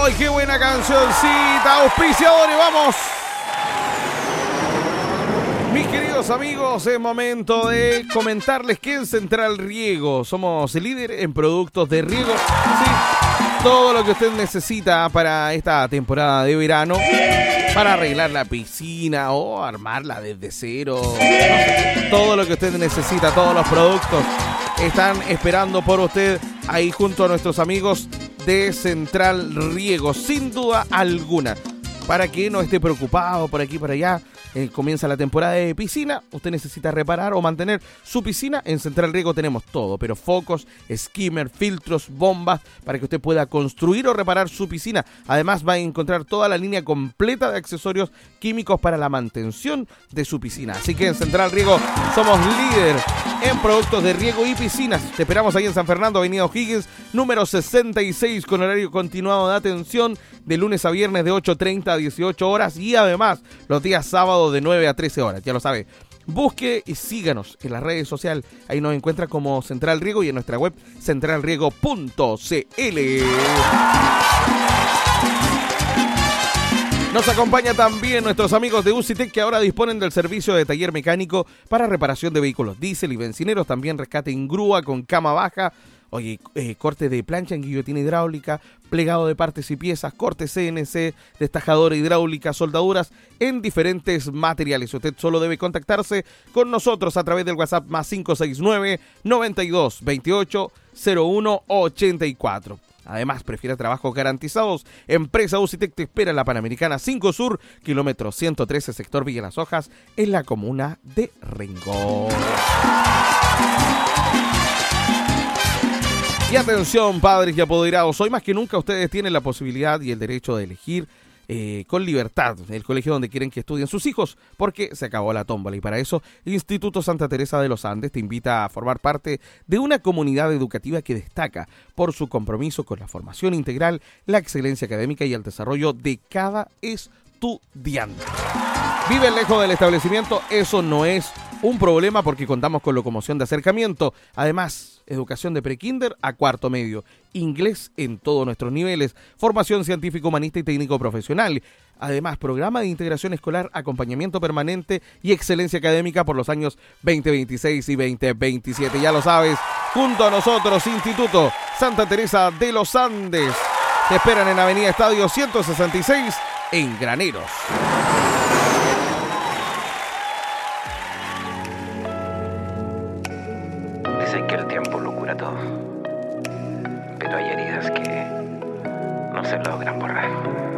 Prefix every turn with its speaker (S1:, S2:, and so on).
S1: ¡Ay, qué buena cancioncita! Auspiciadores, vamos. Mis queridos amigos, es momento de comentarles que en Central Riego somos el líder en productos de riego. Sí, todo lo que usted necesita para esta temporada de verano, para arreglar la piscina o armarla desde cero. No sé, todo lo que usted necesita, todos los productos están esperando por usted ahí junto a nuestros amigos de Central Riego, sin duda alguna. Para que no esté preocupado por aquí y por allá. Comienza la temporada de piscina. Usted necesita reparar o mantener su piscina. En Central Riego tenemos todo, pero focos, skimmer, filtros, bombas, para que usted pueda construir o reparar su piscina. Además va a encontrar toda la línea completa de accesorios químicos para la mantención de su piscina. Así que en Central Riego somos líder en productos de riego y piscinas. Te esperamos ahí en San Fernando, avenida O'Higgins, número 66, con horario continuado de atención de lunes a viernes de 8:30 a 18 horas y además los días sábados de 9 a 13 horas. Ya lo sabe. Busque y síganos en las redes sociales. Ahí nos encuentra como Central Riego y en nuestra web centralriego.cl. Nos acompaña también nuestros amigos de UCITEC, que ahora disponen del servicio de taller mecánico para reparación de vehículos diésel y bencineros. También rescate en grúa con cama baja. Oye, corte de plancha en guillotina hidráulica, plegado de partes y piezas, corte CNC, destajadora hidráulica, soldaduras en diferentes materiales. Usted solo debe contactarse con nosotros a través del WhatsApp más 569 92 28 01 84. Además, prefiere trabajos garantizados. Empresa UCITEC te espera en la Panamericana 5 Sur, kilómetro 113, sector Villa Las Hojas, en la comuna de Rengo. Y atención, padres y apoderados, hoy más que nunca ustedes tienen la posibilidad y el derecho de elegir con libertad el colegio donde quieren que estudien sus hijos, porque se acabó la tómbola y para eso Instituto Santa Teresa de los Andes te invita a formar parte de una comunidad educativa que destaca por su compromiso con la formación integral, la excelencia académica y el desarrollo de cada estudiante. Vive lejos del establecimiento, eso no es un problema porque contamos con locomoción de acercamiento. Además, educación de prekinder a cuarto medio, inglés en todos nuestros niveles, formación científico, humanista y técnico profesional. Además, programa de integración escolar, acompañamiento permanente y excelencia académica por los años 2026 y 2027. Ya lo sabes, junto a nosotros, Instituto Santa Teresa de los Andes. Te esperan en Avenida Estadio 166 en Graneros.
S2: Dicen que el tiempo lo cura todo, pero hay heridas que no se logran borrar.